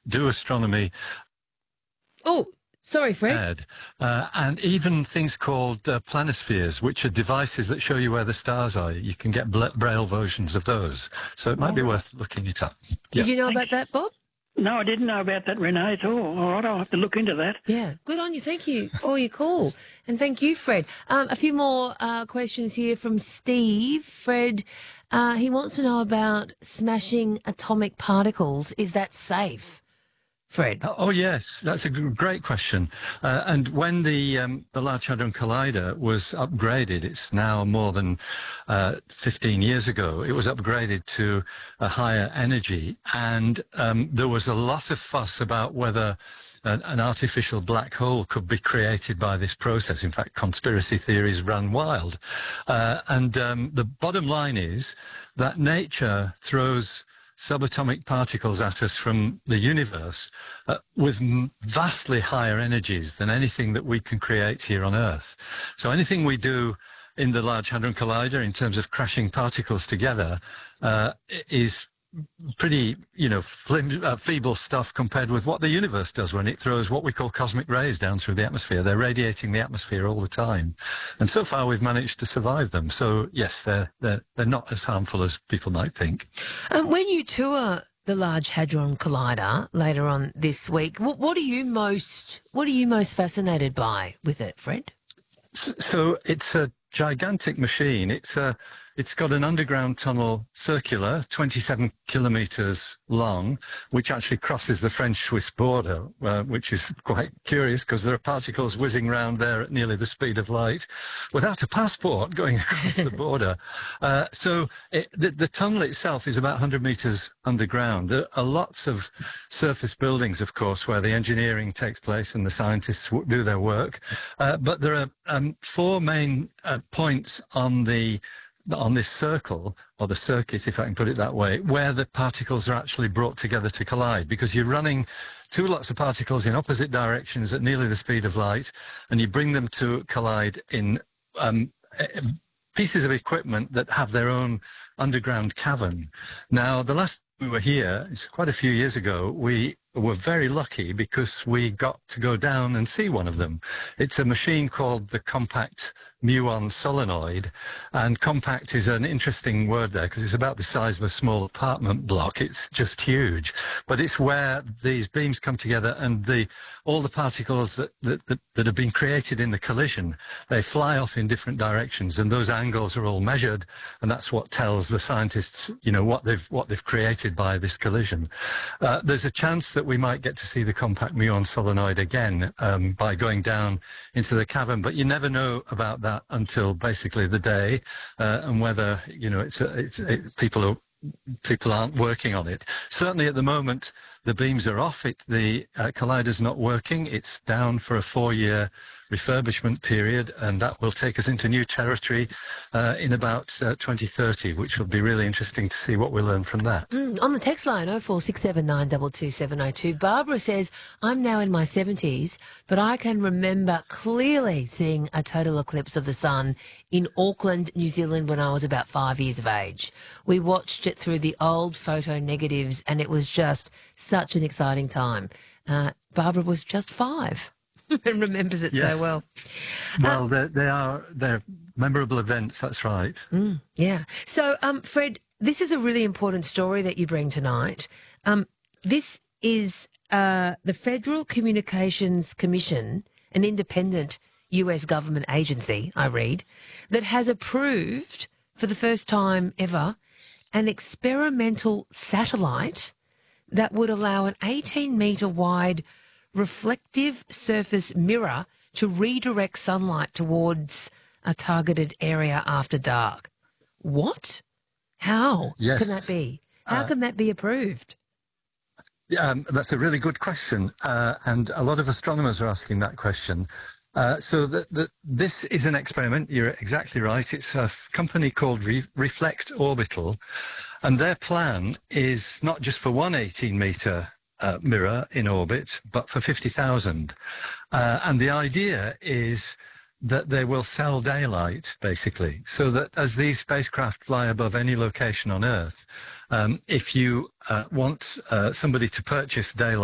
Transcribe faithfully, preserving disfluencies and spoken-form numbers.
do astronomy. Oh, sorry, Fred. Uh, and even things called uh, planispheres, which are devices that show you where the stars are. You can get braille versions of those. So it might be worth looking it up. Did Yeah. you know Thanks. about that, Bob? No, I didn't know about that, Renee, at all. All right, I'll have to look into that. Yeah, good on you. Thank you for your call. And thank you, Fred. Um, a few more uh, questions here from Steve. Fred, uh, he wants to know about smashing atomic particles. Is that safe? Fred? Oh, yes, that's a g- great question. Uh, and when the um, the Large Hadron Collider was upgraded, it's now more than uh, fifteen years ago, it was upgraded to a higher energy. And um, there was a lot of fuss about whether an, an artificial black hole could be created by this process. In fact, conspiracy theories ran wild. Uh, and um, the bottom line is that nature throws subatomic particles at us from the universe uh, with m- vastly higher energies than anything that we can create here on Earth. So anything we do in the Large Hadron Collider in terms of crashing particles together uh, is pretty, you know, flim- uh, feeble stuff compared with what the universe does when it throws what we call cosmic rays down through the atmosphere. They're radiating the atmosphere all the time. And so far we've managed to survive them. So yes, they're, they're, they're not as harmful as people might think. Um, when you tour the Large Hadron Collider later on this week, what, what are you most what are you most fascinated by with it, Fred? So it's a gigantic machine. It's a, it's got an underground tunnel, circular, twenty-seven kilometres long, which actually crosses the French-Swiss border, uh, which is quite curious because there are particles whizzing around there at nearly the speed of light without a passport going across the border. Uh, so it, the, the tunnel itself is about one hundred metres underground. There are lots of surface buildings, of course, where the engineering takes place and the scientists w- do their work. Uh, but there are um, four main uh, points on the on this circle, or the circuit, if I can put it that way, where the particles are actually brought together to collide, because you're running two lots of particles in opposite directions at nearly the speed of light, and you bring them to collide in um, pieces of equipment that have their own underground cavern. Now, the last we were here, it's quite a few years ago, we were very lucky because we got to go down and see one of them. It's a machine called the Compact Muon Solenoid, and compact is an interesting word there because it's about the size of a small apartment block. It's just huge, but it's where these beams come together and the all the particles that, that, that, that have been created in the collision, they fly off in different directions, and those angles are all measured, and that's what tells the scientists, you know, what they've what they've created by this collision. Uh, there's a chance that we might get to see the Compact Muon Solenoid again um, by going down into the cavern, but you never know about that until basically the day, uh, and whether, you know, it's, a, it's it, people are people aren't working on it. Certainly at the moment, the beams are off. It, the uh, collider's not working. It's down for a four-year refurbishment period, and that will take us into new territory uh, in about uh, twenty thirty, which will be really interesting to see what we learn from that. Mm, on the text line, oh four six seven nine two two seven oh two, Barbara says, I'm now in my seventies, but I can remember clearly seeing a total eclipse of the sun in Auckland, New Zealand, when I was about five years of age. We watched it through the old photo negatives, and it was just such an exciting time. Uh, Barbara was just five and remembers it Yes. so well. Well, Uh, they, they are they're memorable events. That's right. Mm, yeah. So, um, Fred, this is a really important story that you bring tonight. Um, this is uh, the Federal Communications Commission, an independent U S government agency, I read, that has approved for the first time ever an experimental satellite that would allow an eighteen metre wide reflective surface mirror to redirect sunlight towards a targeted area after dark. What? How Yes. can that be? How Uh, can that be approved? Yeah, um, that's a really good question, uh, and a lot of astronomers are asking that question. Uh, so the, the, this is an experiment. You're exactly right. It's a f- company called Re- Reflect Orbital, and their plan is not just for one eighteen metre uh, mirror in orbit, but for fifty thousand. Uh, and the idea is that they will sell daylight, basically, so that as these spacecraft fly above any location on Earth, um, if you uh, want uh, somebody to purchase daylight,